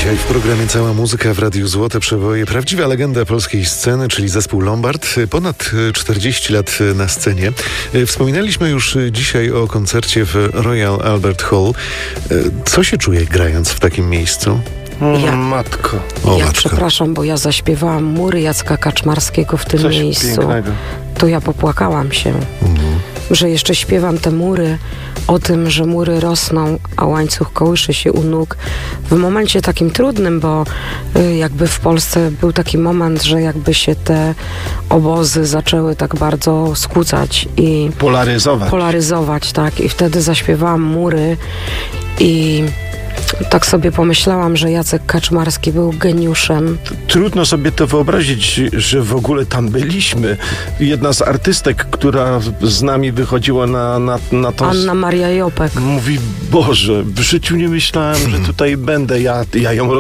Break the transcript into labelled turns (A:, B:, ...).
A: Dzisiaj w programie Cała Muzyka w Radiu Złote Przeboje. Prawdziwa legenda polskiej sceny, czyli zespół Lombard. Ponad 40 lat na scenie. Wspominaliśmy już dzisiaj o koncercie w Royal Albert Hall. Co się czuje grając w takim miejscu?
B: Matko.
C: Ja przepraszam, bo ja zaśpiewałam Mury Jacka Kaczmarskiego w tym
B: Coś
C: miejscu.
B: pięknego.
C: To ja popłakałam się, że jeszcze śpiewam te mury, o tym, że mury rosną, a łańcuch kołysze się u nóg. W momencie takim trudnym, bo jakby w Polsce był taki moment, że jakby się te obozy zaczęły tak bardzo skłócać i polaryzować, tak. I wtedy zaśpiewałam Mury i tak sobie pomyślałam, że Jacek Kaczmarski był geniuszem.
B: Trudno sobie to wyobrazić, że w ogóle tam byliśmy. Jedna z artystek, która z nami wychodziła na to...
C: Anna Maria Jopek.
B: Mówi, Boże, w życiu nie myślałem, że tutaj będę. Ja ją